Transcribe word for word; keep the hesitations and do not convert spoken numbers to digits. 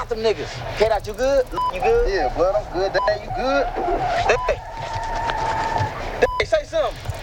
out them niggas. K-Dot, you good? You good? Yeah, blood, I'm good. Dad, you good? Hey, hey, say something.